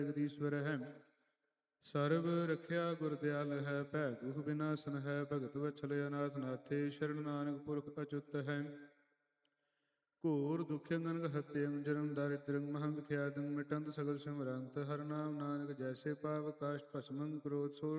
ਜਗਦੀਸ਼ਵਰ ਹੈ। ਸਰਬ ਰਖਿਆ ਗੁਰ ਦਿਆਲ ਹੈ, ਭੈ ਦੁਖ ਬਿਨਾਸਨ ਹੈ। ਭਗਤ ਵਛਲ ਅਨਾਥ ਨਾਥੇ, ਸ਼ਰਨ ਨਾਨਕ ਪੁਰਖ ਅਚੁੱਤ ਹੈ। ਘੋਰ ਦੁਖਿਅੰ ਅਨਗ ਹਤਿਅੰ, ਜਨਮ ਦਾਰਿਦ੍ਰੰ ਮਹਾਂ ਵਿਖਿਆਤੰ। ਮਿਟੰਤ ਸਗਲ ਸਿਮਰੰਤ, ਹਰਿ ਨਾਮ ਨਾਨਕ ਜੈਸੇ ਪਾਵ ਕਾਸ਼ਟ ਭਸਮੰ। ਕ੍ਰੋਧ ਸੋੜ